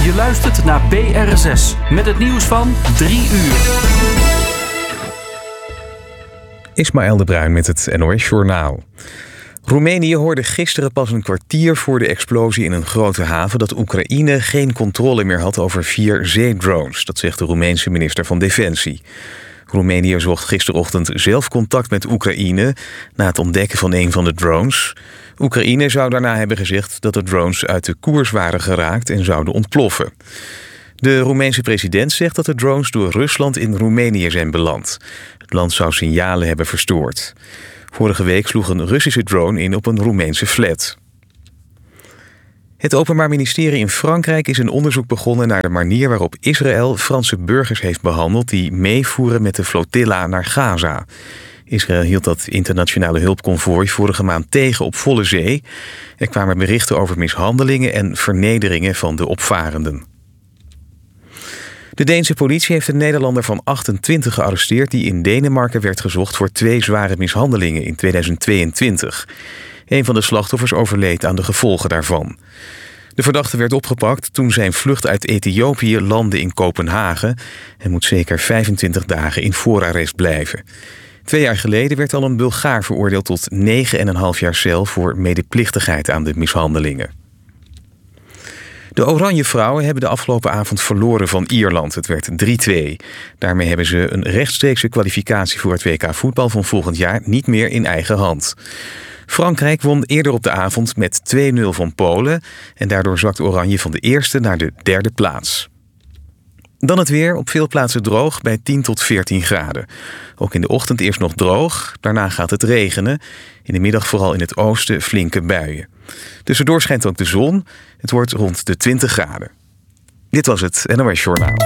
Je luistert naar BRSS met het nieuws van 3 uur. Ismaël de Bruin met het NOS Journaal. Roemenië hoorde gisteren pas een kwartier voor de explosie in een grote haven dat Oekraïne geen controle meer had over 4 zeedrones. Dat zegt de Roemeense minister van Defensie. Roemenië zocht gisterochtend zelf contact met Oekraïne na het ontdekken van een van de drones. Oekraïne zou daarna hebben gezegd dat de drones uit de koers waren geraakt en zouden ontploffen. De Roemeense president zegt dat de drones door Rusland in Roemenië zijn beland. Het land zou signalen hebben verstoord. Vorige week sloeg een Russische drone in op een Roemeense flat. Het Openbaar Ministerie in Frankrijk is een onderzoek begonnen naar de manier waarop Israël Franse burgers heeft behandeld die meevoeren met de flotilla naar Gaza. Israël hield dat internationale hulpconvooi vorige maand tegen op volle zee. Er kwamen berichten over mishandelingen en vernederingen van de opvarenden. De Deense politie heeft een Nederlander van 28 gearresteerd die in Denemarken werd gezocht voor 2 zware mishandelingen in 2022. Een van de slachtoffers overleed aan de gevolgen daarvan. De verdachte werd opgepakt toen zijn vlucht uit Ethiopië landde in Kopenhagen en moet zeker 25 dagen in voorarrest blijven. 2 jaar geleden werd al een Bulgaar veroordeeld tot 9,5 jaar cel voor medeplichtigheid aan de mishandelingen. De Oranje Vrouwen hebben de afgelopen avond verloren van Ierland. Het werd 3-2. Daarmee hebben ze een rechtstreekse kwalificatie voor het WK voetbal van volgend jaar niet meer in eigen hand. Frankrijk won eerder op de avond met 2-0 van Polen en daardoor zakt Oranje van de eerste naar de 3e plaats. Dan het weer, op veel plaatsen droog bij 10 tot 14 graden. Ook in de ochtend eerst nog droog, daarna gaat het regenen. In de middag vooral in het oosten flinke buien. Tussendoor schijnt ook de zon. Het wordt rond de 20 graden. Dit was het NOS Journaal.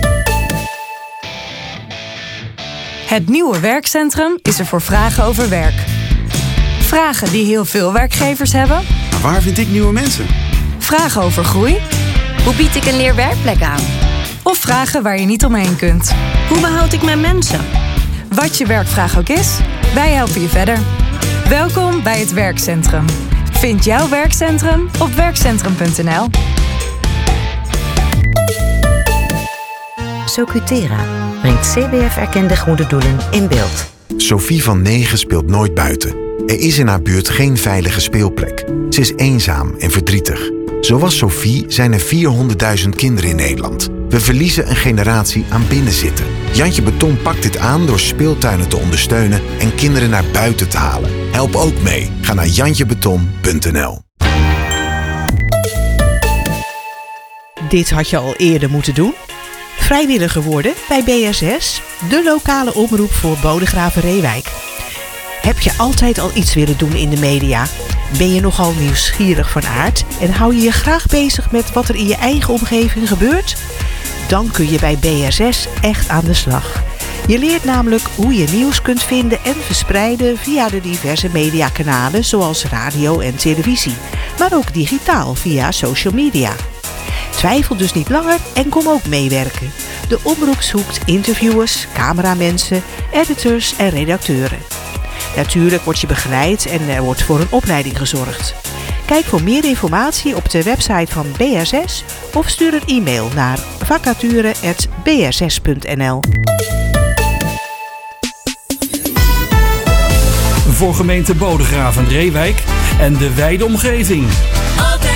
Het nieuwe werkcentrum is er voor vragen over werk. Vragen die heel veel werkgevers hebben. Maar waar vind ik nieuwe mensen? Vragen over groei. Hoe bied ik een leerwerkplek aan? Of vragen waar je niet omheen kunt. Hoe behoud ik mijn mensen? Wat je werkvraag ook is, wij helpen je verder. Welkom bij het werkcentrum. Vind jouw werkcentrum op werkcentrum.nl. Socutera brengt CBF-erkende goede doelen in beeld. Sophie van 9 speelt nooit buiten. Er is in haar buurt geen veilige speelplek. Ze is eenzaam en verdrietig. Zoals Sophie zijn er 400.000 kinderen in Nederland. We verliezen een generatie aan binnenzitten. Jantje Beton pakt dit aan door speeltuinen te ondersteunen en kinderen naar buiten te halen. Help ook mee. Ga naar jantjebeton.nl. Dit had je al eerder moeten doen. Vrijwilliger worden bij BSS, de lokale omroep voor Bodegraven-Reewijk. Heb je altijd al iets willen doen in de media? Ben je nogal nieuwsgierig van aard en hou je je graag bezig met wat er in je eigen omgeving gebeurt? Dan kun je bij BSS echt aan de slag. Je leert namelijk hoe je nieuws kunt vinden en verspreiden via de diverse mediakanalen zoals radio en televisie, maar ook digitaal via social media. Twijfel dus niet langer en kom ook meewerken. De omroep zoekt interviewers, cameramensen, editors en redacteuren. Natuurlijk word je begeleid en er wordt voor een opleiding gezorgd. Kijk voor meer informatie op de website van BSS of stuur een e-mail naar vacature@bss.nl. Voor gemeente Bodegraven-Reewijk en de wijde omgeving.